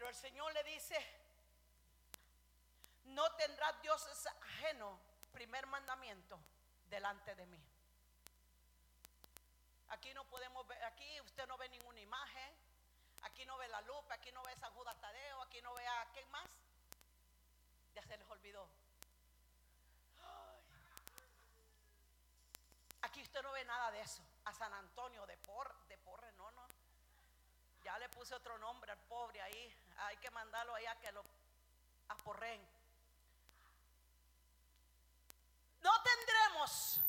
Pero el Señor le dice: no tendrás dioses ajenos, primer mandamiento, delante de mí. Aquí no podemos ver, aquí usted no ve ninguna imagen, aquí no ve la Lupe, aquí no ve a San Judas Tadeo, aquí no ve a ¿quién más? Ya se les olvidó. Ay. Aquí usted no ve nada de eso. A San Antonio de Porre, no. Ya le puse otro nombre al pobre ahí. Hay que mandarlo allá que lo aporren. No tendremos.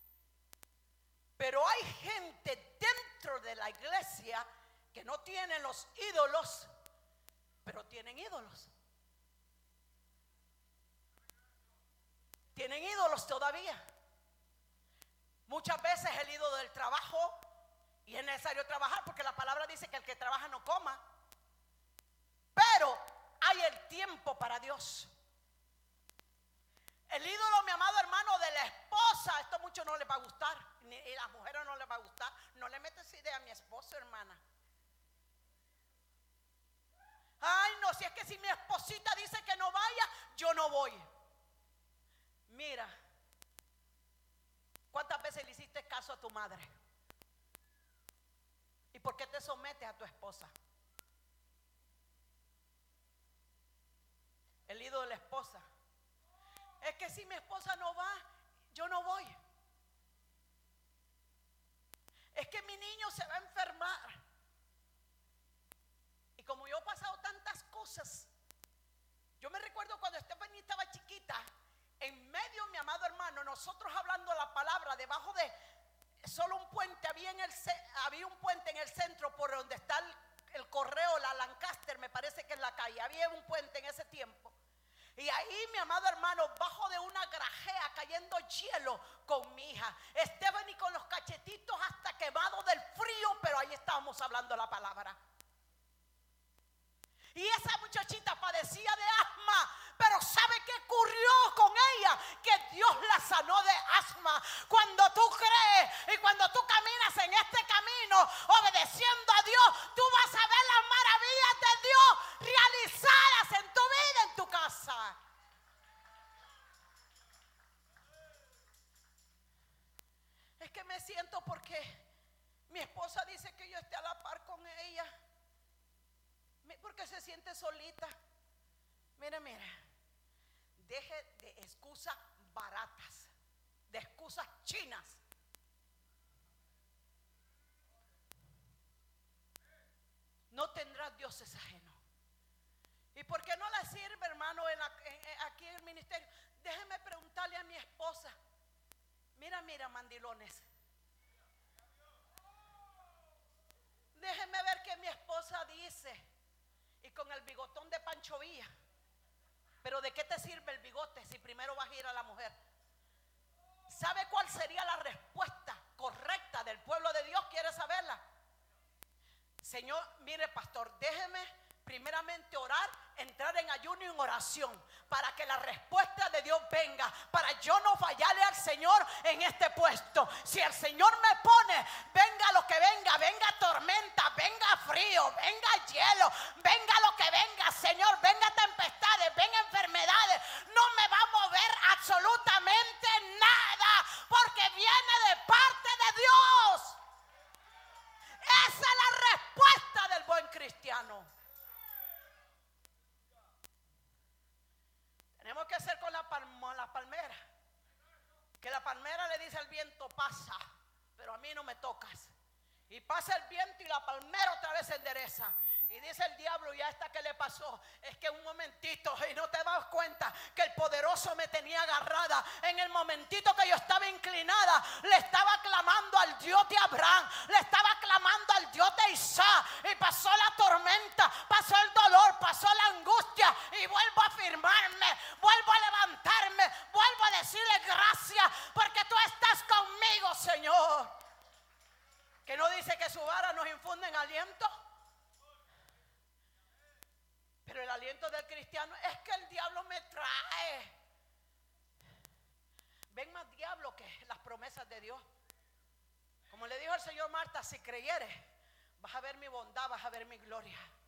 Pero hay gente dentro de la iglesia que no tienen los ídolos, pero tienen ídolos. Tienen ídolos todavía. Muchas veces el ídolo del trabajo, y es necesario trabajar porque la palabra dice que el que trabaja no coma. Pero hay el tiempo para Dios. El ídolo, mi amado hermano, de la esposa, esto mucho no le va a gustar, ni a las mujeres no les va a gustar. No le metes idea a mi esposo, hermana. Ay, no, si es que si mi esposita dice que no vaya, yo no voy. Mira, ¿cuántas veces le hiciste caso a tu madre? ¿Y por qué te sometes a tu esposa? El ídolo de la esposa. Es que si mi esposa no va, yo no voy. Es que mi niño se va a enfermar. Y como yo he pasado tantas cosas, yo me recuerdo cuando Stephanie estaba chiquita, en medio, mi amado hermano, nosotros hablando la palabra, debajo de solo un puente, había un puente en el centro por donde está el correo, la Lancaster, me parece que es la calle, había un puente en ese tiempo. Y ahí, mi amado hermano, bajo de una grajea cayendo hielo con mi hija Stephanie, con los cachetitos hasta quemados del frío, pero ahí estábamos hablando la palabra. Y esa muchachita padecía de asma, pero ¿sabe qué ocurrió con ella? Que Dios la sanó de asma. Cuando tú crees y cuando tú caminas en este camino obedeciendo a Dios, tú vas a ver las maravillas de Dios realizadas en tu vida, en tu casa. Es que me siento porque mi esposa dice que yo esté a la par con ella, porque se siente solita. Mire, deje de excusas baratas, de excusas chinas. No tendrás dioses ajenos. ¿Y por qué no le sirve, hermano, aquí en el ministerio? Déjeme preguntarle a mi esposa. Mira, mandilones. Déjeme ver qué mi esposa dice. Y con el bigotón de Pancho Villa. Pero ¿de qué te sirve el bigote si primero vas a ir a la mujer? ¿Sabe cuál sería la respuesta correcta del pueblo de Dios? ¿Quiere saberla? Señor, mire, pastor, déjeme primeramente orar, entrar en ayuno y en oración para que la respuesta de Dios venga, para yo no fallarle al Señor en este puesto. Si el Señor me pone, venga lo que venga, venga tormenta, venga frío, venga hielo, venga lo que venga, Señor, venga tempestades, venga enfermedades, no me va a mover absolutamente nada, porque viene de parte de Dios. Esa es la respuesta del buen cristiano. Tenemos que hacer con la palmera, que la palmera le dice al viento: pasa, pero a mí no me tocas. Y pasa el viento y la palmera otra vez se endereza. Y dice el diablo: ya hasta que le pasó, es que un momentito, y no te das cuenta que el poderoso me tenía agarrada. En el momentito que yo estaba inclinada, le estaba clamando al Dios de Abraham, le estaba clamando al Dios de Isaac, y pasó la tormenta, pasó el dolor, pasó la angustia, y vuelvo a afirmarme, vuelvo a levantarme, vuelvo a decirle gracias, porque tú estás conmigo, Señor. Que no dice que su vara nos infunde en aliento. Pero el aliento del cristiano es que el diablo me trae. Ven más diablo que las promesas de Dios. Como le dijo el Señor: Marta, si creyeres, vas a ver mi bondad, vas a ver mi gloria.